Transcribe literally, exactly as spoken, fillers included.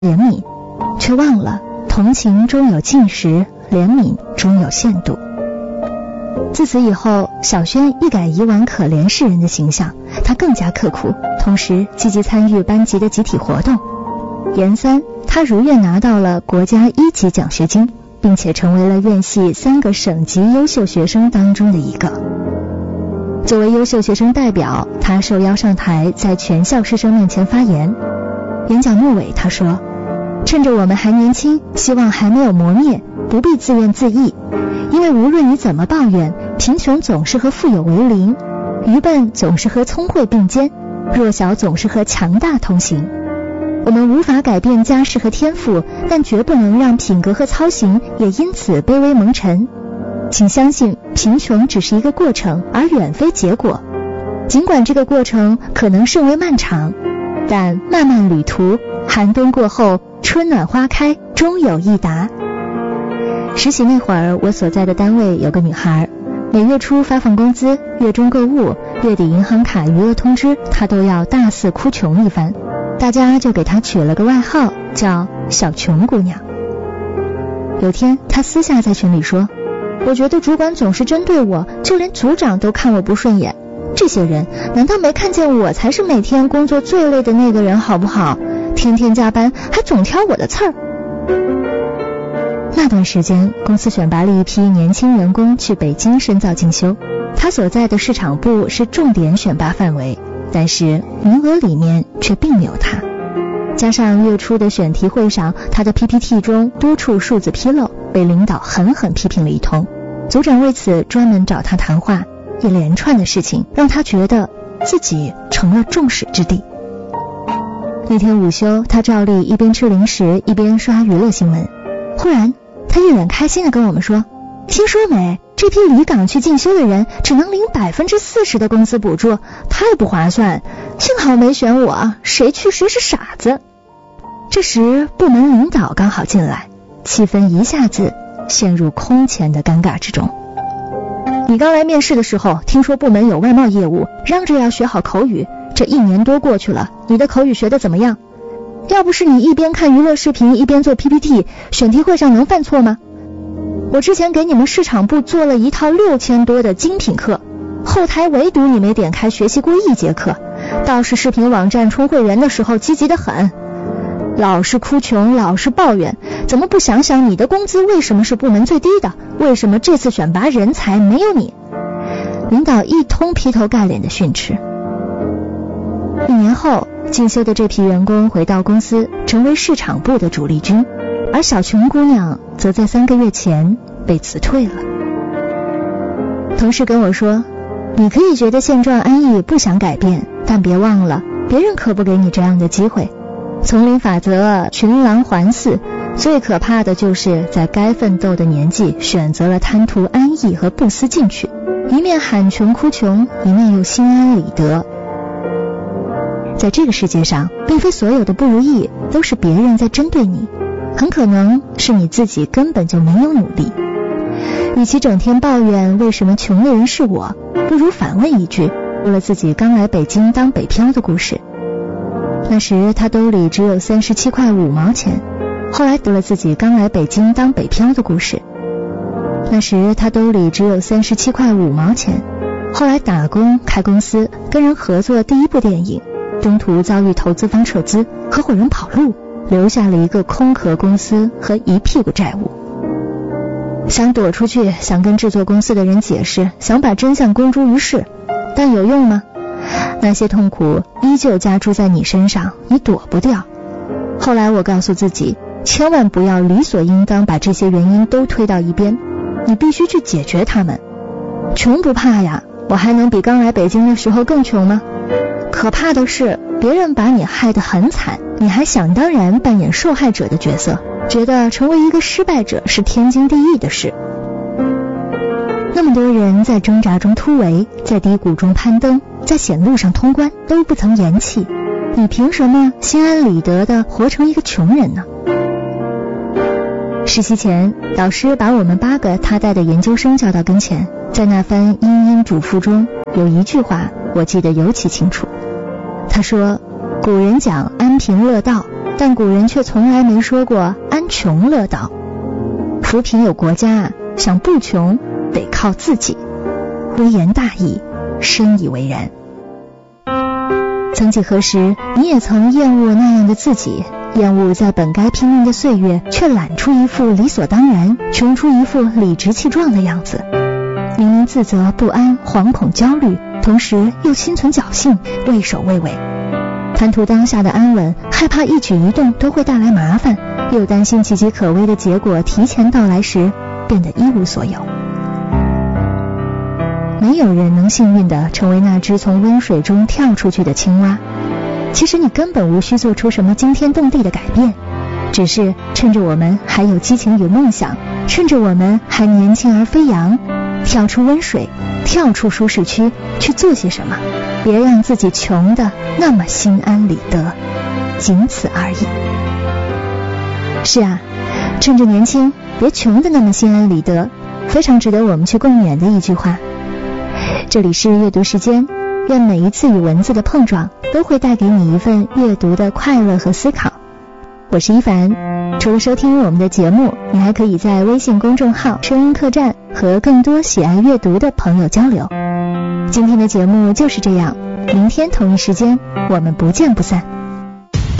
怜悯，却忘了同情终有尽时，怜悯终有限度。自此以后，小轩一改以往可怜世人的形象，他更加刻苦，同时积极参与班级的集体活动。研三，他如愿拿到了国家一级奖学金，并且成为了院系三个省级优秀学生当中的一个。作为优秀学生代表，他受邀上台在全校师生面前发言。演讲末尾他说，趁着我们还年轻，希望还没有磨灭，不必自怨自艾，因为无论你怎么抱怨，贫穷总是和富有为邻，愚笨总是和聪慧并肩，弱小总是和强大同行。我们无法改变家世和天赋，但绝不能让品格和操行也因此卑微蒙尘。请相信，贫穷只是一个过程，而远非结果。尽管这个过程可能甚为漫长，但漫漫旅途，寒冬过后，春暖花开，终有一达。实习那会儿，我所在的单位有个女孩，每月初发放工资，月中购物，月底银行卡余额通知，她都要大肆哭穷一番。大家就给她取了个外号，叫小穷姑娘。有天她私下在群里说，我觉得主管总是针对我，就连组长都看我不顺眼，这些人难道没看见我才是每天工作最累的那个人好不好？天天加班还总挑我的刺儿。那段时间，公司选拔了一批年轻员工去北京深造进修，他所在的市场部是重点选拔范围，但是名额里面却并没有他。加上月初的选题会上，他的 P P T 中多处数字纰漏，被领导狠狠批评了一通。组长为此专门找他谈话，一连串的事情让他觉得自己成了众矢之的。那天午休，他照例一边吃零食一边刷娱乐新闻，忽然他一脸开心地跟我们说，听说没，这批离岗去进修的人只能领百分之四十的工资补助，太不划算，幸好没选我，谁去谁是傻子。这时部门领导刚好进来，气氛一下子陷入空前的尴尬之中。你刚来面试的时候，听说部门有外贸业务，嚷着要学好口语，这一年多过去了，你的口语学得怎么样？要不是你一边看娱乐视频一边做 P P T， 选题会上能犯错吗？我之前给你们市场部做了一套六千多的精品课，后台唯独你没点开学习过一节课，倒是视频网站充会员的时候积极得很，老是哭穷，老是抱怨，怎么不想想你的工资为什么是部门最低的？为什么这次选拔人才没有你？领导一通劈头盖脸的训斥。一年后，进修的这批员工回到公司，成为市场部的主力军，而小琼姑娘则在三个月前被辞退了。同事跟我说，你可以觉得现状安逸，不想改变，但别忘了，别人可不给你这样的机会。丛林法则，群狼环伺，最可怕的就是在该奋斗的年纪选择了贪图安逸和不思进取，一面喊穷哭穷，一面又心安理得。在这个世界上，并非所有的不如意都是别人在针对你，很可能是你自己根本就没有努力。与其整天抱怨为什么穷的人是我，不如反问一句，说了自己刚来北京当北漂的故事。那时他兜里只有三十七块五毛钱，后来读了自己刚来北京当北漂的故事。那时他兜里只有三十七块五毛钱，后来打工开公司，跟人合作第一部电影，中途遭遇投资方撤资，合伙人跑路，留下了一个空壳公司和一屁股债务。想躲出去，想跟制作公司的人解释，想把真相公诸于世，但有用吗？那些痛苦依旧加诸在你身上，你躲不掉。后来我告诉自己，千万不要理所应当把这些原因都推到一边，你必须去解决它们。穷不怕呀，我还能比刚来北京的时候更穷吗？可怕的是，别人把你害得很惨，你还想当然扮演受害者的角色，觉得成为一个失败者是天经地义的事。那么多人在挣扎中突围，在低谷中攀登，在险路上通关，都不曾言弃，你凭什么心安理得地活成一个穷人呢？实习前，导师把我们八个他带的研究生叫到跟前，在那番殷殷嘱咐中，有一句话我记得尤其清楚。他说，古人讲安贫乐道， 但古人却从来没说过安穷乐道。扶贫有国家，想不穷得靠自己。微言大义，深以为然。曾几何时，你也曾厌恶那样的自己，厌恶在本该拼命的岁月，却懒出一副理所当然，穷出一副理直气壮的样子。明明自责、不安、惶恐、焦虑，同时又心存侥幸，畏首畏尾。贪图当下的安稳，害怕一举一动都会带来麻烦，又担心岌岌可危的结果提前到来时，变得一无所有。没有人能幸运地成为那只从温水中跳出去的青蛙。其实你根本无需做出什么惊天动地的改变，只是趁着我们还有激情与梦想，趁着我们还年轻而飞扬，跳出温水，跳出舒适区，去做些什么，别让自己穷得那么心安理得，仅此而已。是啊，趁着年轻，别穷得那么心安理得，非常值得我们去共勉的一句话。这里是阅读时间，愿每一次与文字的碰撞都会带给你一份阅读的快乐和思考。我是一凡，除了收听我们的节目，你还可以在微信公众号声音客栈和更多喜爱阅读的朋友交流。今天的节目就是这样，明天同一时间我们不见不散。